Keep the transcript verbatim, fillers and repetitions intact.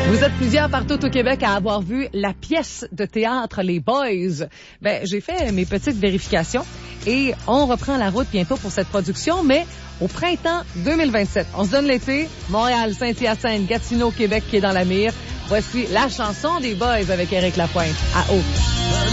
Vous êtes plusieurs partout au Québec à avoir vu la pièce de théâtre Les Boys. Ben, j'ai fait mes petites vérifications et on reprend la route bientôt pour cette production, mais au printemps deux mille vingt-sept. On se donne l'été. Montréal, Saint-Hyacinthe, Gatineau, Québec qui est dans la mire. Voici la chanson des Boys avec Éric Lapointe à Haut.